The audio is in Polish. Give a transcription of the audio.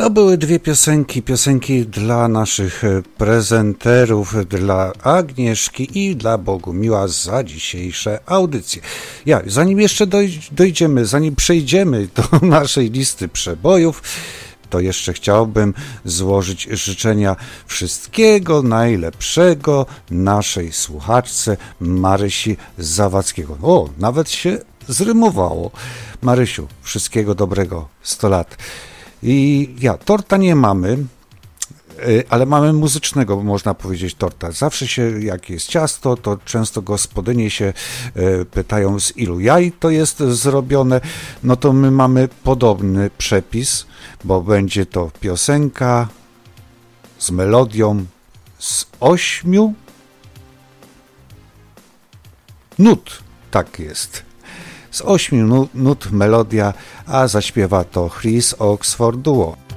To były dwie piosenki dla naszych prezenterów, dla Agnieszki i dla Bogumiła za dzisiejsze audycje. Zanim jeszcze dojdziemy, zanim przejdziemy do naszej listy przebojów, to jeszcze chciałbym złożyć życzenia wszystkiego najlepszego naszej słuchaczce Marysi Zawadzkiego. O, nawet się zrymowało. Marysiu, wszystkiego dobrego, 100 lat. Torta nie mamy, ale mamy muzycznego, można powiedzieć, torta. Zawsze jak jest ciasto, to często gospodynie się pytają, z ilu jaj to jest zrobione. No to my mamy podobny przepis, bo będzie to piosenka z melodią z 8 nut. Tak jest. Z 8 nut melodia, a zaśpiewa to Chris Oxford Duo.